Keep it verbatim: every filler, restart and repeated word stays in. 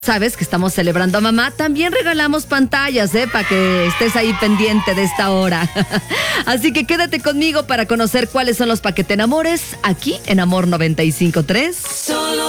Sabes que estamos celebrando a mamá, también regalamos pantallas, ¿eh? Para que estés ahí pendiente de esta hora. Así que quédate conmigo para conocer cuáles son los pa' que te enamores aquí en Amor noventa y cinco punto tres. Solo